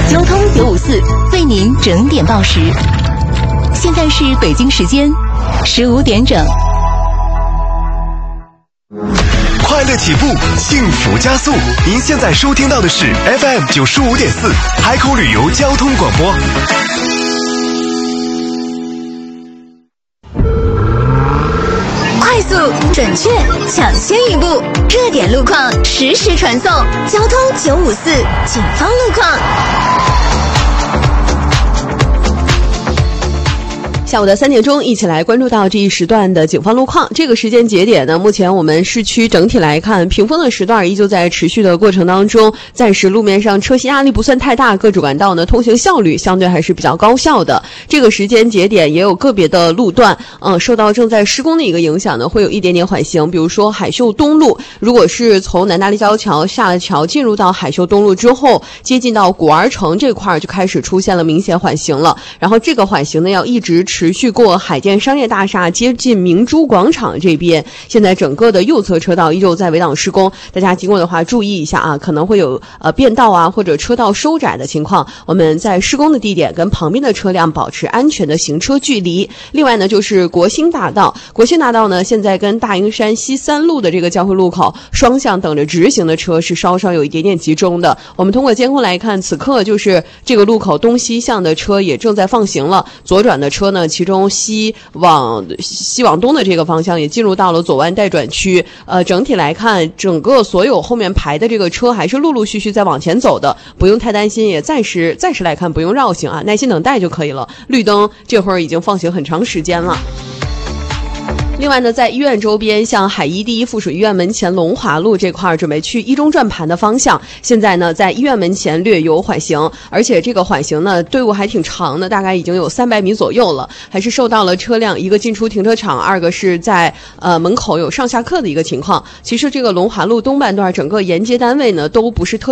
交通954为您整点报时。现在是北京时间15点整。 快乐起步，幸福加速。您现在收听到的是 FM 95.4海口旅游交通广播。 快速、准确、抢先一步，热点路况实时传送。交通954警方路况。 下午的3点钟，一起来关注到这一时段的警方路况。这个时间节点呢，目前我们市区整体来看，屏风的时段依旧在持续的过程当中，暂时路面上车型压力不算太大，各主干道呢通行效率相对还是比较高效的。这个时间节点也有个别的路段，受到正在施工的一个影响呢，会有一点点缓行。比如说海秀东路，如果是从南大立交桥下了桥，进入到海秀东路之后，接近到古玩城这块就开始出现了明显缓行了。然后这个缓行呢，要一直持续过海淀商业大厦，接近明珠广场这边。现在整个的右侧车道依旧在围挡施工，大家经过的话注意一下啊，可能会有变道啊或者车道收窄的情况。我们在施工的地点跟旁边的车辆保持安全的行车距离。另外呢，就是国兴大道，国兴大道呢现在跟大营山西3路的这个交汇路口，双向等着直行的车是稍稍有一点点集中的。我们通过监控来看，此刻就是这个路口东西向的车也正在放行了，左转的车呢，其中西往东的这个方向也进入到了左弯待转区。整体来看，整个所有后面排的这个车还是陆陆续续在往前走的，不用太担心，也暂时来看不用绕行啊，耐心等待就可以了。绿灯这会儿已经放行很长时间了。另外呢，在医院周边，像海医第一附属医院门前龙华路这块准备去一中转盘的方向，现在呢在医院门前略有缓行，而且这个缓行呢队伍还挺长的，大概已经有300米左右了，还是受到了车辆一个进出停车场，二个是在门口有上下客的一个情况。其实这个龙华路东半段整个沿街单位呢都不是特